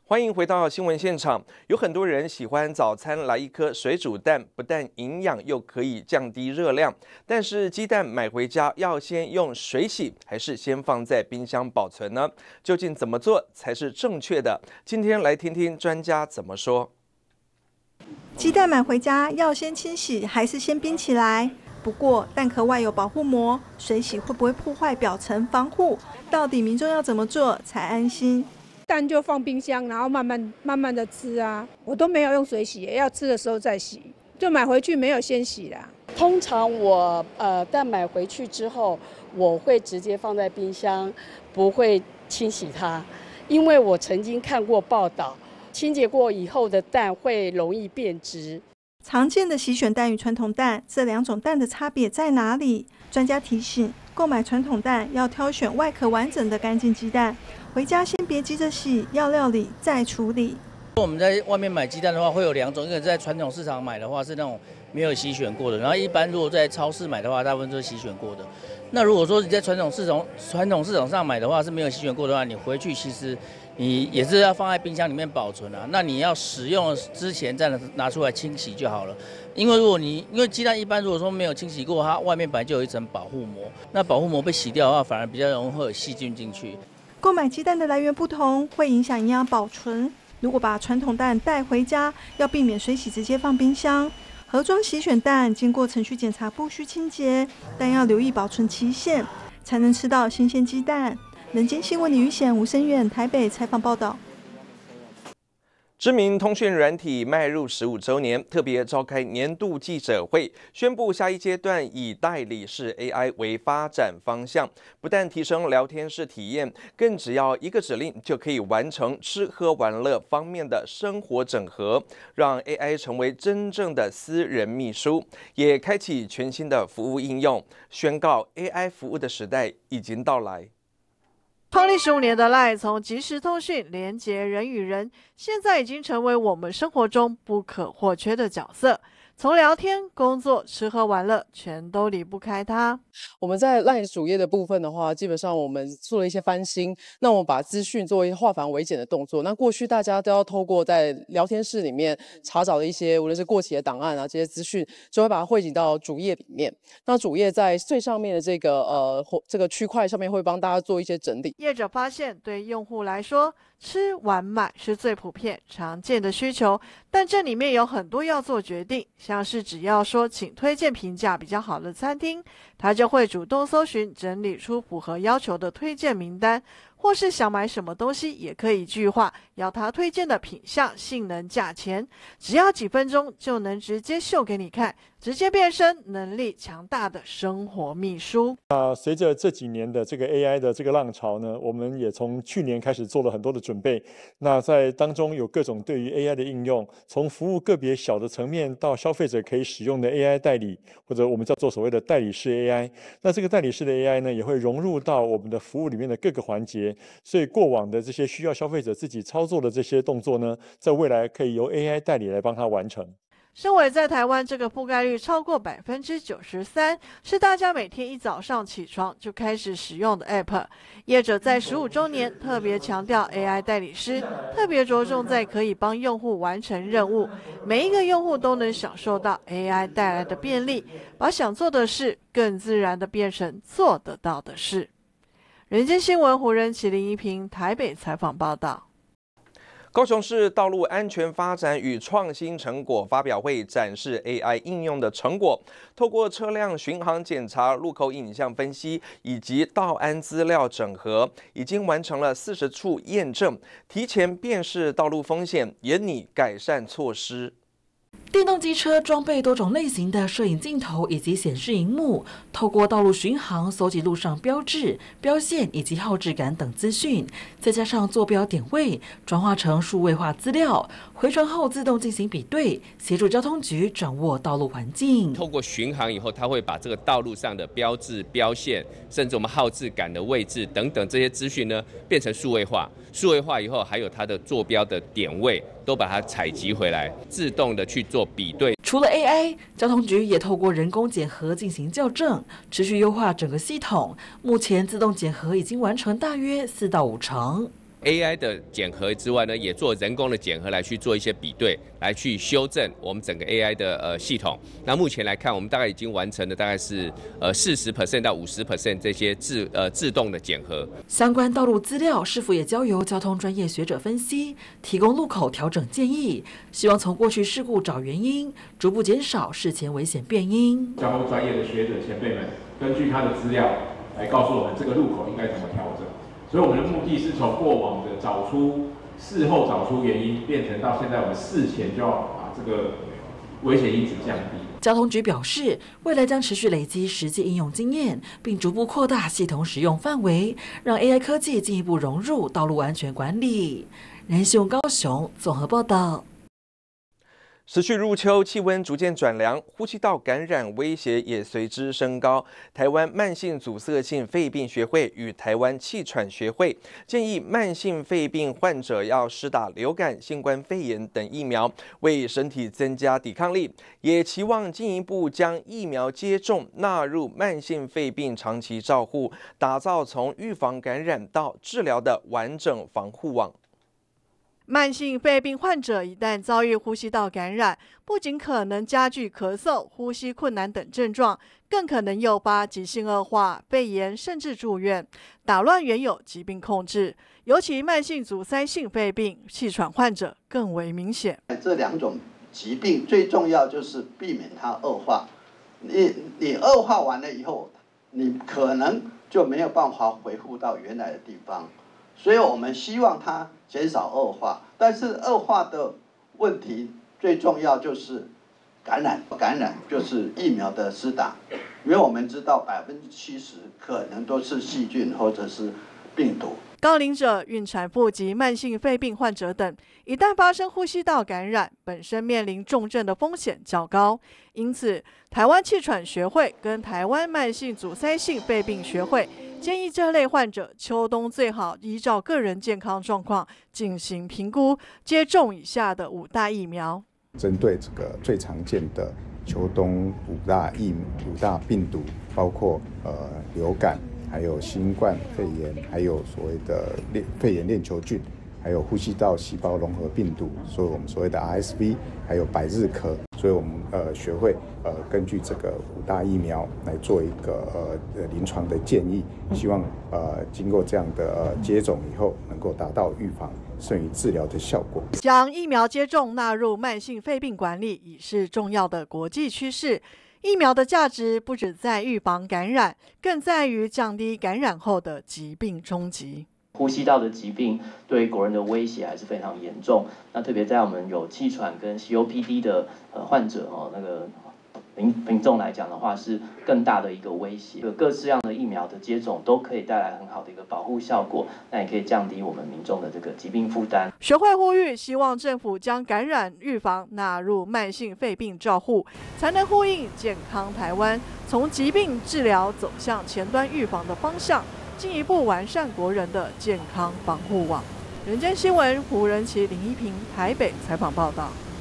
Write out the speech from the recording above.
欢迎回到新闻现场。有很多人喜欢早餐来一颗水煮蛋，不但营养，又可以降低热量。但是鸡蛋买回家要先用水洗，还是先放在冰箱保存呢？究竟怎么做才是正确的？今天来听听专家怎么说。 鸡蛋买回家要先清洗，还是先冰起来？不过蛋壳外有保护膜，水洗会不会破坏表层防护？到底民众要怎么做才安心？ 蛋就放冰箱，然后慢慢的吃啊。我都没有用水洗，要吃的时候再洗，就买回去没有先洗啦。 通常我蛋买回去之后，我会直接放在冰箱，不会清洗它，因为我曾经看过报道，清洁过以后的蛋会容易变质。 常见的洗选蛋与传统蛋，这两种蛋的差别在哪里？专家提醒，购买传统蛋要挑选外壳完整的干净鸡蛋，回家先别急着洗，要料理再处理。 我们在外面买鸡蛋的话，会有两种，一个在传统市场买的话是那种没有洗选过的，然后一般如果在超市买的话，大部分都是洗选过的。那如果说你在传统市场上买的话是没有洗选过的话，你回去其实你也是要放在冰箱里面保存啊。那你要使用之前再拿出来清洗就好了。因为鸡蛋一般如果说没有清洗过，它外面本来就有一层保护膜，那保护膜被洗掉的话，反而比较容易会有细菌进去。 购买鸡蛋的来源不同，会影响营养保存。如果把传统蛋带回家，要避免水洗直接放冰箱。盒装洗选蛋经过程序检查，不需清洁，但要留意保存期限，才能吃到新鲜鸡蛋。人间新闻李宇显、吴声远台北采访报道。 知名通讯软体迈入15周年，特别召开年度记者会，宣布下一阶段以代理式 AI 为发展方向，不但提升聊天室体验，更只要一个指令就可以完成吃喝玩乐方面的生活整合，让 AI 成为真正的私人秘书，也开启全新的服务应用，宣告 AI 服务的时代已经到来。 创立15年的 LINE 从即时通讯连结人与人，现在已经成为我们生活中不可或缺的角色。从聊天、工作、吃喝玩乐，全都离不开它。 我们在 LINE 主页的部分的话，基本上我们做了一些翻新，那我们把资讯做一些化繁为简的动作。那过去大家都要透过在聊天室里面查找的一些无论是过期的档案啊这些资讯，就会把它汇集到主页里面。那主页在最上面的这个区块上面会帮大家做一些整理。 业者发现，对用户来说，吃、玩、买是最普遍、常见的需求，但这里面有很多要做决定，像是只要说请推荐评价比较好的餐厅，他就会主动搜寻整理出符合要求的推荐名单，或是想买什么东西也可以一句话要他推荐的品项、性能、价钱，只要几分钟就能直接秀给你看，直接变身能力强大的生活秘书。 随着这几年的这个 AI 的这个浪潮呢，我们也从去年开始做了很多的准备。那在当中有各种对于 AI 的应用，从服务个别小的层面到消费者可以使用的 AI 代理，或者我们叫做所谓的代理式 AI。那这个代理式的 AI 呢，也会融入到我们的服务里面的各个环节。所以过往的这些需要消费者自己操作的这些动作呢，在未来可以由 AI 代理来帮他完成。 身为在台湾这个覆盖率超过93%，是大家每天一早上起床就开始使用的 App。业者在15周年特别强调 AI 代理师，特别着重在可以帮用户完成任务，每一个用户都能享受到 AI 带来的便利，把想做的事更自然地变成做得到的事。人间新闻胡仁麒林一平台北采访报道。 高雄市道路安全发展与创新成果发表会展示 AI 应用的成果，透过车辆巡航检查、路口影像分析以及道安资料整合，已经完成了40处验证，提前辨识道路风险，研拟改善措施。 电动机车装备多种类型的摄影镜头以及显示萤幕，透过道路巡航搜集路上标志、标线以及耗质感等资讯，再加上坐标点位，转化成数位化资料，回传后自动进行比对，协助交通局掌握道路环境。 透过巡航以后，它会把这个道路上的标志、标线，甚至我们耗质感的位置等等这些资讯呢，变成数位化。数位化以后，还有它的坐标的点位，都把它采集回来，自动的去做比对。 除了 AI， 交通局也透过人工检核进行校正，持续优化整个系统。目前自动检核已经完成大约4到5成。 AI 的检核之外呢，也做人工的检核来去做一些比对，来去修正我们整个 AI 的系统。那目前来看，我们大概已经完成了大概是40% 到50% 这些自动的检核。 相关道路资料是否也交由交通专业学者分析，提供路口调整建议，希望从过去事故找原因，逐步减少事前危险变因。 交通专业的学者前辈们，根据他的资料来告诉我们这个路口应该怎么调整。所以我们的目的是从过往的事后找出原因，变成到现在我们事前就要把这个危险因子降低。 交通局表示，未来将持续累积实际应用经验，并逐步扩大系统使用范围，让 AI 科技进一步融入道路安全管理。人新闻高雄综合报道。 持续入秋，气温逐渐转凉，呼吸道感染威胁也随之升高。台湾慢性阻塞性肺病学会与台湾气喘学会建议，慢性肺病患者要施打流感、新冠肺炎等疫苗，为身体增加抵抗力，也期望进一步将疫苗接种纳入慢性肺病长期照护，打造从预防感染到治疗的完整防护网。 慢性肺病患者一旦遭遇呼吸道感染，不仅可能加剧咳嗽、呼吸困难等症状，更可能诱发急性恶化、肺炎，甚至住院，打乱原有疾病控制。尤其慢性阻塞性肺病、气喘患者更为明显。 这两种疾病最重要就是避免它恶化。你恶化完了以后，你可能就没有办法恢复到原来的地方。所以我们希望它减少恶化，但是恶化的问题最重要就是感染就是疫苗的施打，因为我们知道70%可能都是细菌或者是病毒。 高龄者、孕产妇及慢性肺病患者等，一旦发生呼吸道感染，本身面临重症的风险较高。因此，台湾气喘学会跟台湾慢性阻塞性肺病学会建议这类患者秋冬最好依照个人健康状况进行评估，接种以下的5大疫苗。 针对这个最常见的秋冬五大病毒，包括流感，还有新冠肺炎，还有所谓的肺炎链球菌，还有呼吸道细胞融合病毒，所以我们所谓的 RSV， 还有百日咳。所以我们学会根据这个5大疫苗来做一个临床的建议，希望经过这样的接种以后，能够达到预防胜于治疗的效果。 将疫苗接种纳入慢性肺病管理已是重要的国际趋势。疫苗的价值不只在预防感染，更在于降低感染后的疾病冲击。 呼吸道的疾病对国人的威胁还是非常严重。那特别在我们有气喘跟 COPD 的患者那个民众来讲的话，是更大的一个威胁。各式样的疫苗的接种都可以带来很好的一个保护效果，那也可以降低我们民众的这个疾病负担。 学会呼吁，希望政府将感染预防纳入慢性肺病照护，才能呼应健康台湾从疾病治疗走向前端预防的方向，进一步完善国人的健康防护网。人间新闻胡仁琪、林一平台北采访报道。